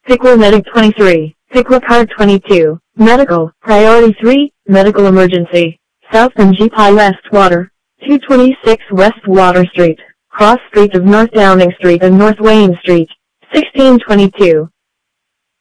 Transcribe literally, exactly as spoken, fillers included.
Pickwa Medic twenty-three, Pickwa Card twenty-two, Medical, Priority three, Medical Emergency, South N G P I West Water, two twenty-six West Water Street, Cross Street of North Downing Street and North Wayne Street, sixteen twenty-two.